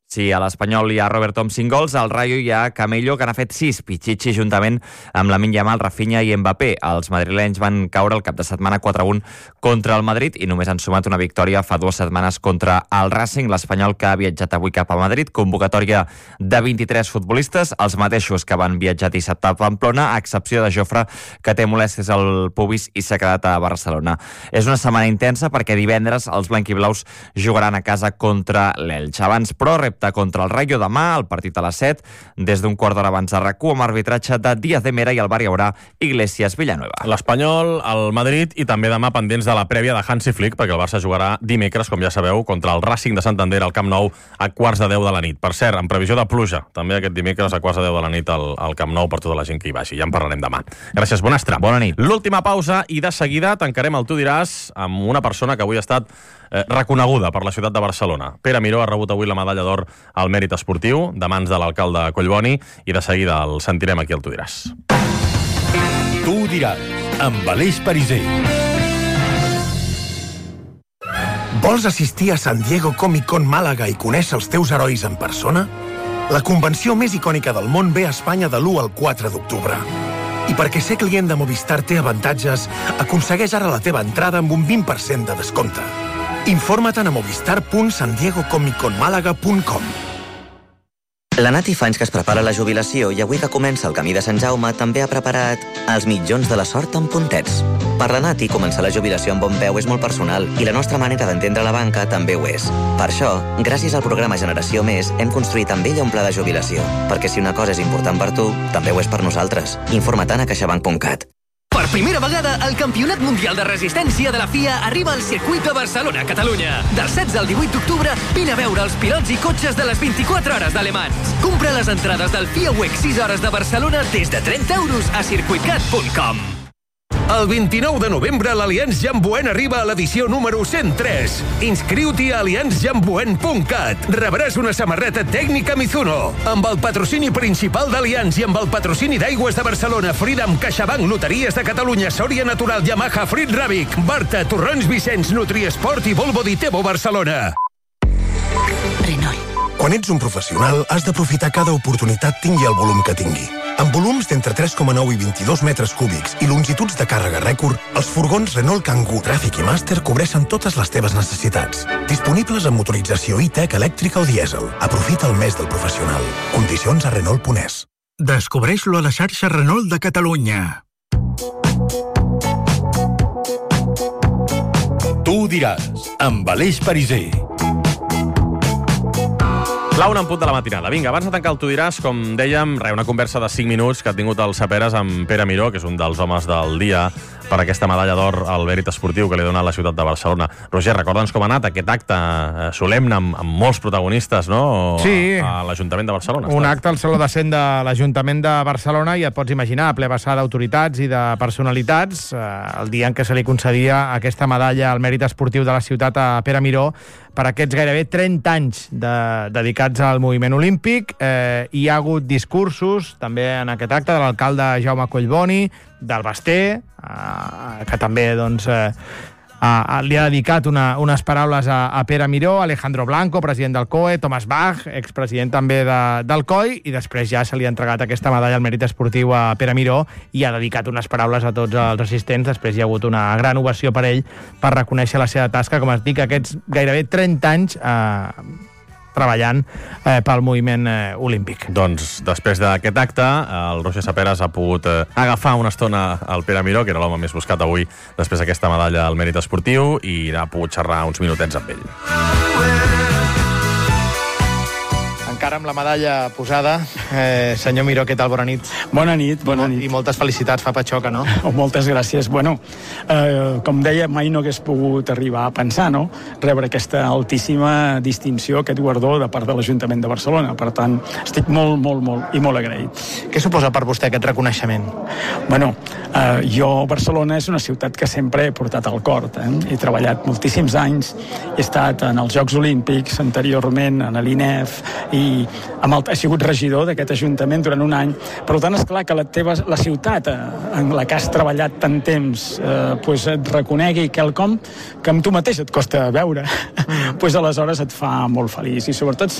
Sí, a l'Espanyol hi ha Roberto amb 5 gols, al Rayo hi ha Camello, que n'ha fet 6, Pichichi juntament amb Lamine Yamal, Rafinha i Mbappé. Els madrilenys van caure el cap de setmana 4-1 contra el Madrid i només han sumat una victòria fa 2 setmanes contra el Racing. L'Espanyol, que ha viatjat avui cap a Madrid, convocatòria de 23 futbolistes, els mateixos que van viatjar dissabte a Pamplona, a excepció de Jofre, que té molèsties al pubis i s'ha quedat a Barcelona. És una setmana intensa perquè divendres els blanquiblaus jugaran a casa contra l'Elx. Abans, però, contra el Rayo demà, el partit a les 7, des d'un quart d'hora abans de RAC1, amb arbitratge de Díaz de Mera i el Bar hi haurà Iglesias Villanueva. L'Espanyol, el Madrid i també demà pendents de la prèvia de Hansi Flick, perquè el Barça jugarà dimecres, com ja sabeu, contra el Racing de Santander al Camp Nou a quarts de 10 de la nit. Per cert, en previsió de pluja, també aquest dimecres a quarts de 10 de la nit al Camp Nou per tota la gent que hi vagi. Ja en parlarem demà. Gràcies, Bonastre. Bona nit. L'última pausa i de seguida tancarem el Tu diràs amb una persona que avui ha estat reconeguda per la ciutat de Barcelona. Pere Miró ha rebut avui la medalla d'or al mèrit esportiu de mans de l'alcalde Collboni i de seguida el sentirem aquí al Tu diràs. Tu diràs, amb Aleix Pariser. Vols assistir a San Diego Comic Con Màlaga i conèixer els teus herois en persona? La convenció més icònica del món ve a Espanya de l'1 al 4 d'octubre. I perquè ser client de Movistar té avantatges, aconsegueix ara la teva entrada amb un 20% de descompte. Informa't a movistar.sandiegocomicconmalaga.com. La Nati fa anys que es prepara la jubilació i avui que comença el camí de Sant Jaume també ha preparat els mitjons de la sort amb puntets. Per la Nati, començar la jubilació amb bon peu és molt personal i la nostra manera d'entendre la banca també ho és. Per això, gràcies al programa Generació Més, hem construït amb ella un pla de jubilació. Perquè si una cosa és important per tu, també ho és per nosaltres. Informa't a caixabank.cat. Per primera vegada, el Campionat Mundial de Resistència de la FIA arriba al circuit de Barcelona, Catalunya. Del 16 al 18 d'octubre, vine a veure els pilots i cotxes de les 24 hores de Le Mans. Compra les entrades del FIA WEC 6 hores de Barcelona des de 30 euros a circuitcat.com. El 29 de novembre, l'Allianz Jamboen arriba a l'edició número 103. Inscriu-t'hi a allianzjamboen.cat. Rebràs una samarreta tècnica Mizuno. Amb el patrocini principal d'Allianz i amb el patrocini d'Aigües de Barcelona, Freedom, CaixaBank, Loteries de Catalunya, Sòria Natural, Yamaha, Frit Ràbic, Barta, Torrons Vicenç, Nutriesport i Volvo Ditebo Barcelona. Renault. Quan ets un professional, has d'aprofitar cada oportunitat tingui el volum que tingui. Amb volums d'entre 3,9 i 22 metres cúbics i longituds de càrrega rècord, els furgons Renault Kangoo, Tràfic i Master cobreixen totes les teves necessitats. Disponibles amb motorització e-tech, elèctrica o dièsel. Aprofita el mes del professional. Condicions a Renault.es. Descobreix-lo a la xarxa Renault de Catalunya. Tu diràs, amb Aleix Pariser. La una en punt de la matinada. Vinga, abans de tancar el Tu diràs, com dèiem, una conversa de 5 minuts que ha tingut el Saperes amb Pere Miró, que és un dels homes del dia per aquesta medalla d'or al mèrit esportiu que li ha donat la ciutat de Barcelona. Roger, recorda'ns com ha anat aquest acte solemne amb molts protagonistes, no? Sí. A l'Ajuntament de Barcelona. Un acte al Saló de Cent de l'Ajuntament de Barcelona i et pots imaginar, ple vessar d'autoritats i de personalitats, el dia en què se li concedia aquesta medalla al mèrit esportiu de la ciutat a Pere Miró per aquests gairebé 30 anys dedicats al moviment olímpic. Hi ha hagut discursos també en aquest acte de l'alcalde Jaume Collboni, del Basté, que també doncs, li ha dedicat unes paraules a Pere Miró, Alejandro Blanco, president del COE, Thomas Bach, expresident també del COI, i després ja se li ha entregat aquesta medalla al mèrit esportiu a Pere Miró i ha dedicat unes paraules a tots els assistents. Després hi ha hagut una gran ovació per ell per reconèixer la seva tasca, com es dic, aquests gairebé 30 anys treballant pel moviment olímpic. Doncs després d'aquest acte, el Roger Saperes ha pogut agafar una estona al Pere Miró, que era l'home més buscat avui després d'aquesta medalla al mèrit esportiu, i ha pogut xerrar uns minutets amb ell. Encara amb la medalla posada. Senyor Miró, què tal? Bona nit. Bona nit, bona nit. I moltes felicitats, fa patxoca, no? Moltes gràcies. Bueno, com deia, mai no hagués pogut arribar a pensar, no?, rebre aquesta altíssima distinció, aquest guardó de part de l'Ajuntament de Barcelona. Per tant, estic molt, molt, molt i molt agraït. Què suposa per vostè aquest reconeixement? Bueno, Barcelona és una ciutat que sempre he portat al cor. He treballat moltíssims anys, he estat en els Jocs Olímpics, anteriorment en l'INEF, i he sigut regidor d'aquest Ajuntament durant un any. Per tant, és clar que la ciutat en la que has treballat tant temps et reconegui quelcom que amb tu mateix et costa veure, aleshores et fa molt feliç. I sobretot